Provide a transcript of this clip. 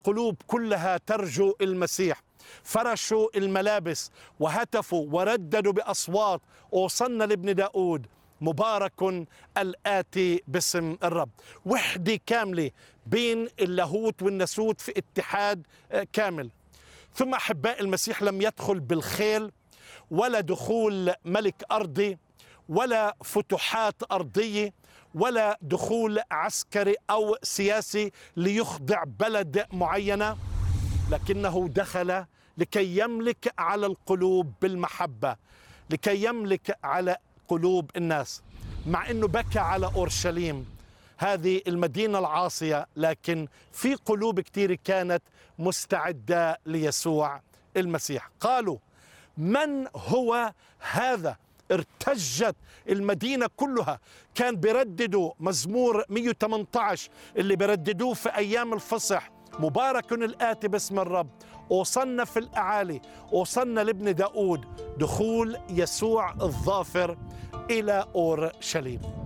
قلوب كلها ترجو المسيح فرشوا الملابس وهتفوا ورددوا بأصوات: أوصلنا لابن داود، مبارك الآتي باسم الرب. وحدة كاملة بين اللاهوت والناسوت في اتحاد كامل. ثم أحباء، المسيح لم يدخل بالخيل ولا دخول ملك أرضي ولا فتوحات أرضية ولا دخول عسكري أو سياسي ليخضع بلد معينة، لكنه دخل لكي يملك على القلوب بالمحبة، لكي يملك على قلوب الناس. مع أنه بكى على أورشليم هذه المدينة العاصية، لكن في قلوب كتير كانت مستعدة ليسوع المسيح. قالوا: من هو هذا؟ ارتجت المدينة كلها. كان بيرددوا مزمور 118 اللي بيرددوه في أيام الفصح: مبارك الآتي باسم الرب، أوصلنا في الأعالي، أوصلنا لابن داود. دخول يسوع الظافر إلى أورشليم.